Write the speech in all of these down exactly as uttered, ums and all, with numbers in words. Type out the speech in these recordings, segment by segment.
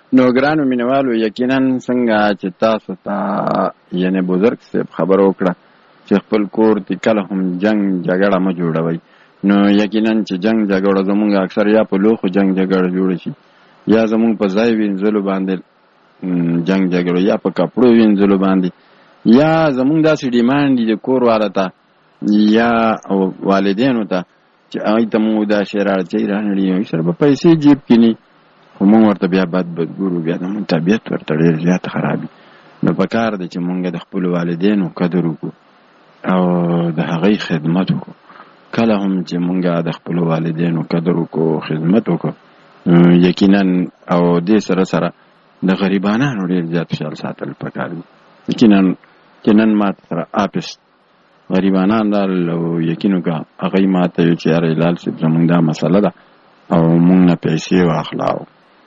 نو ګرانو مینوالو یقینا څنګه چې تاسو ته یعنی بزرګ صاحب خبر وکړه چې خپل کور دی کله هم جنگ جګړه مه جوړوئ، نو یقینا چې جنگ جګړه زمونږ اکثر یا په لوښو جنگ جګړه جوړه شي یا زمونږ په ځای وینځلو باندې جنگ جګړه یا په کپړو وینځلو باندې یا زمونږ داسې ډیمانډ دي د کور والا ته یا والدینو ته چې هغوی ته مونږ دا شی راړچوي رانړي هغوی سره به پیسې جیب کې ني، خو مونږ ورته بیا بد بد ګورو، بیا زمونږ طبیعت ورته ډېر زیات خراب وي. نو په کار ده چې مونږ د خپلو والدینو قدر وکړو او د هغوی خدمت وکړو. کله هم چې مونږ د خپلو والدینو قدر وکړو خدمت وکړو یقینا او دې سره سره د غریبانانو ډېر زیات خیال ساتل پکار دي. یقینا چې نن ما سره آفس غریبانان رال او یقین وکړه هغوی ما ته ویل چې یاره هلال صاحب زمونږ دا مسله ده او مونږ نه پیسې واخلاو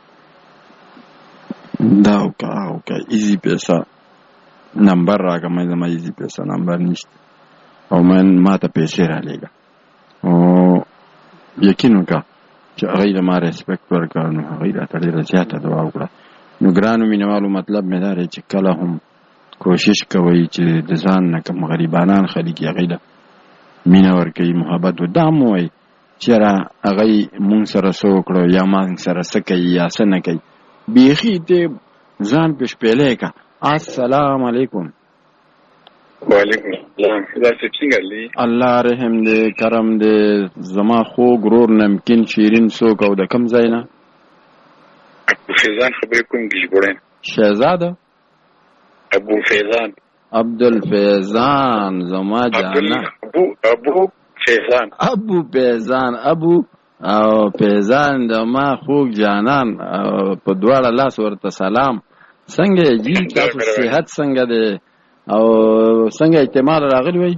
دا وکړه هغه وکړه ایزي پیسه نمبر راکړه. ما زما ایزي پیسه نمبر نشته او من ما ته پیسې رالیږه او یقین وکړه چې هغوی له ما ریسپیکټ ورکړه نو هغوی راته ډېره زیاته دعا وکړه. نو ګرانو مینهوالو مطلب مې دا دی چې کله هم کوشش کوئ چې د ځان نه کوم غریبانان خلک یې هغوی له مینه ورکوي محبت و دا مو وایي چې یاره هغوی مونږ سره څه وکړو یا مونږ سره څه کوي یا څه نه کوي، بیخي ته ځان پې شپېلی که. السلام علیکم. وعلیکم السلام. داسې څنګه دی؟ الله رحم دی کرم دی. زما خوږ ورور نمکین شیرین څوک او د کوم ځای نه؟ ابو فیضان خبرې کوم ګیجبوړی. شهزاده ابو فیضان. عبدالفیضان زما جانا. ابو ابو فیضان. ابو فیضان ابو او فیضان د ما خوږ جانان په دواړه لاس ورته سلام. څنګه یې جي؟ تاسو صحت څنګه دی او څنګه احتمال راغلی وی؟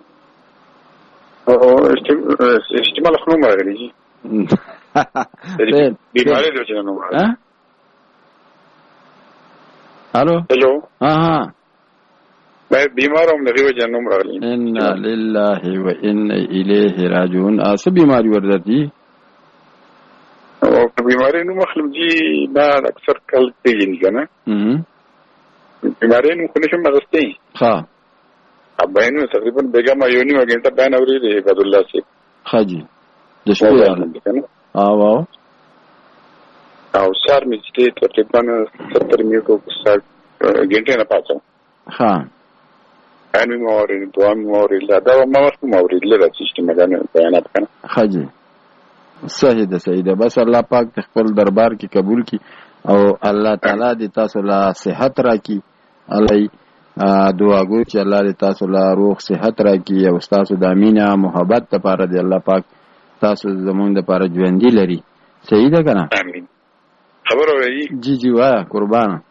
احتمال خو نه راغلی جي. بیماری دی چې نو ها الو هلو ها ها باید بیمار هم دغه وجه نوم راغلی. انا لله و انا الیه راجعون. څه بیماری ورته او بیماری نو مخلم جی بعد اکثر کل پیږي کنه بیماری نو خو نشم مغستی ها اباینو تقریبا بیگا ما یونی وګنټه بیان اوري دی عبد الله سی حاجی د شپې او او او سار می چې تقریبا ستر میټو سات غنټه نه پاتو ها انو موري دوام موري لا دا ما وخت موري له سیستم باندې بیانات کنه حاجی صحیح ده صحیح ده. بس الله پاک خپل دربار کې قبول کی او الله تعالی دې تاسو لا صحت راکړي. الله دعا ګو چې الله دې تاسو لا روح صحت راکړي او تاسو د امینه محبت لپاره دې الله پاک تاسو زمونږ لپاره ژوندۍ لري. صحیح ده کنه؟ امين. خبر اورئ؟ جی جی واه قربان. ا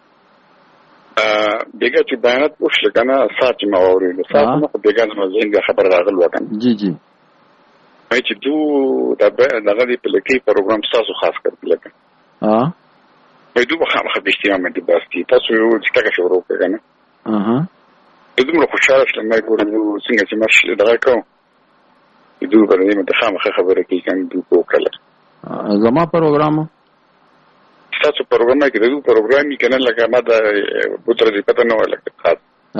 بیگا چې بیانات وشل کنه سات ما اورېدو سات نو بیگا نو زنګ خبر راغل وکنه. جی جی مې چې دو دغه دې په لکې پروګرام تاسو خاص کړل لکه ها مې دوه خامخ د اجتماع مې د باستی تاسو یو چې تاګه شروع کړئ اها دومره خوشاله شلم مې ګورم څنګه چې مارش دغه کوم دوی باندې مې خامخ خبره کوي کنه دوی په کله زما پروګرام تاسو پروګرام کې دوی پروګرام کې کنه لکه ما د بوتره دې پته نه ولکه خاص